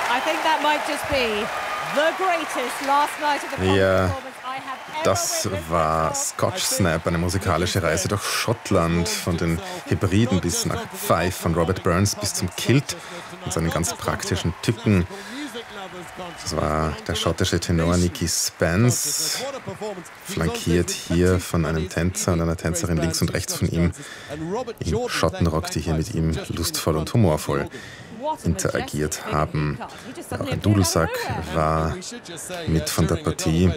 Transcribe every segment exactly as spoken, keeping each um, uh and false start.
Ja, das war Scotch Snap, eine musikalische Reise durch Schottland, von den Hebriden bis nach Fife, von Robert Burns bis zum Kilt und seinen ganz praktischen Tücken. Das war der schottische Tenor Nicky Spence, flankiert hier von einem Tänzer und einer Tänzerin links und rechts von ihm im Schottenrock, die hier mit ihm lustvoll und humorvoll interagiert haben. Auch ein Dudelsack war mit von der Partie.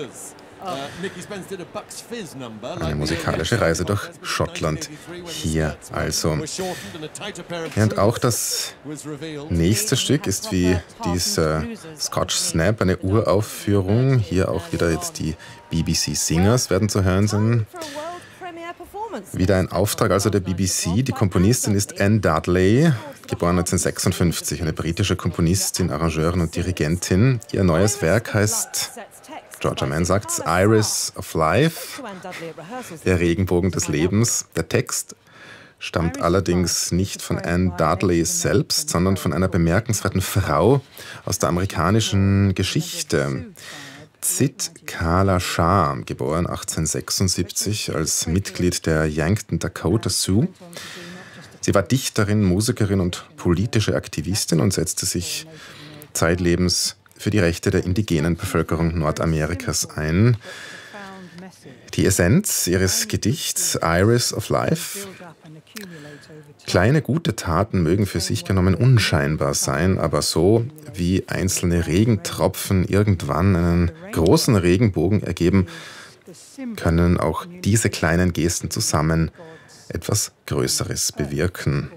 Eine musikalische Reise durch Schottland hier also. Ja, und auch das nächste Stück ist wie dieser Scotch Snap, eine Uraufführung. Hier auch wieder jetzt die B B C Singers werden zu hören sein. Wieder ein Auftrag also der B B C. Die Komponistin ist Anne Dudley, geboren neunzehnhundertsechsundfünfzig, eine britische Komponistin, Arrangeurin und Dirigentin. Ihr neues Werk heißt, Georgia Mann sagt's, Iris of Life, der Regenbogen des Lebens. Der Text stammt allerdings nicht von Anne Dudley selbst, sondern von einer bemerkenswerten Frau aus der amerikanischen Geschichte. Zit Kala Shah, geboren achtzehnhundertsechsundsiebzig als Mitglied der Yankton Dakota Sioux. Sie war Dichterin, Musikerin und politische Aktivistin und setzte sich zeitlebens für die Rechte der indigenen Bevölkerung Nordamerikas ein. Die Essenz ihres Gedichts Iris of Life: Kleine gute Taten mögen für sich genommen unscheinbar sein, aber so wie einzelne Regentropfen irgendwann einen großen Regenbogen ergeben, können auch diese kleinen Gesten zusammen etwas Größeres bewirken.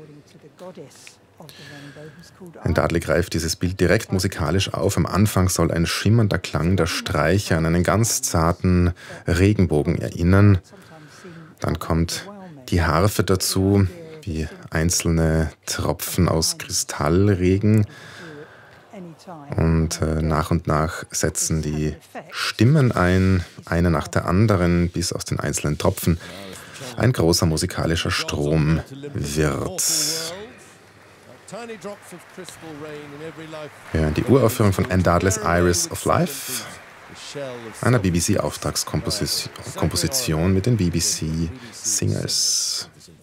Ein Dudley greift dieses Bild direkt musikalisch auf. Am Anfang soll ein schimmernder Klang der Streicher an einen ganz zarten Regenbogen erinnern. Dann kommt die Harfe dazu, wie einzelne Tropfen aus Kristallregen. Und äh, nach und nach setzen die Stimmen ein, eine nach der anderen, bis aus den einzelnen Tropfen ein großer musikalischer Strom wird. Ja, die Uraufführung von Anne Dudleys Iris of Life, einer B B C-Auftragskomposition mit den B B C Singers.